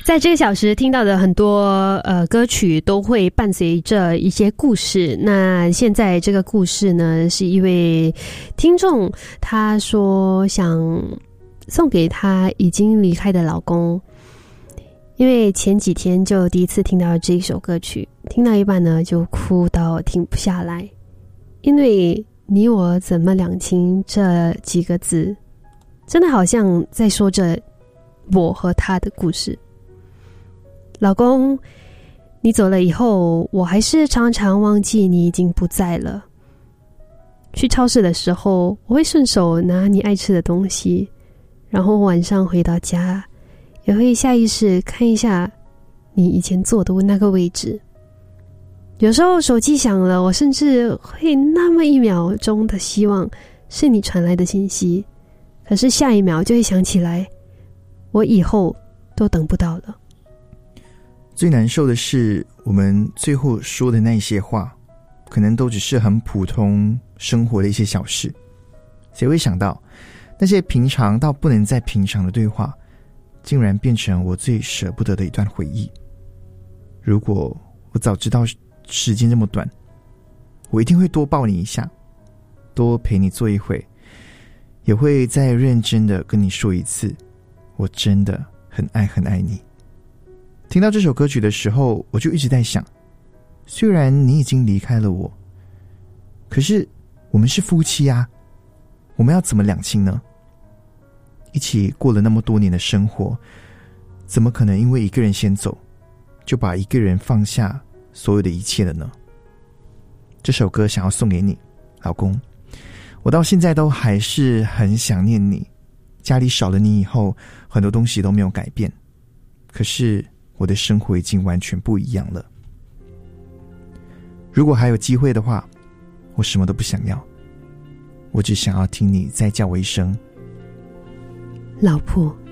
在这个小时听到的很多歌曲都会伴随着一些故事。那现在这个故事呢，是一位听众他说想送给他已经离开的老公，因为前几天就第一次听到这一首歌曲，听到一半呢就哭到停不下来，因为你我怎么两清这几个字真的好像在说着我和他的故事。老公，你走了以后，我还是常常忘记你已经不在了。去超市的时候，我会顺手拿你爱吃的东西，然后晚上回到家也会下意识看一下你以前坐的那个位置。有时候手机响了，我甚至会那么1秒钟的希望是你传来的信息，可是下一秒就会想起来，我以后都等不到了。 最难受的是，我们最后说的那些话，可能都只是很普通生活的一些小事。谁会想到，那些平常到不能再平常的对话，竟然变成我最舍不得的一段回忆。如果我早知道时间这么短，我一定会多抱你一下，多陪你坐一会，也会再认真的跟你说一次，我真的很爱很爱你。听到这首歌曲的时候，我就一直在想，虽然你已经离开了我，可是我们是夫妻啊，我们要怎么两清呢？一起过了那么多年的生活，怎么可能因为一个人先走，就把一个人放下所有的一切了呢？这首歌想要送给你，老公，我到现在都还是很想念你。家里少了你以后，很多东西都没有改变，可是我的生活已经完全不一样了。如果还有机会的话，我什么都不想要，我只想要听你再叫我一声老婆。